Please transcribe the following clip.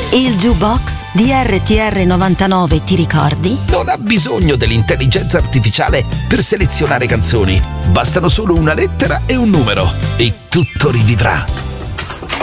Il jukebox di RTR 99, ti ricordi? Non ha bisogno dell'intelligenza artificiale per selezionare canzoni. Bastano solo una lettera e un numero e tutto rivivrà.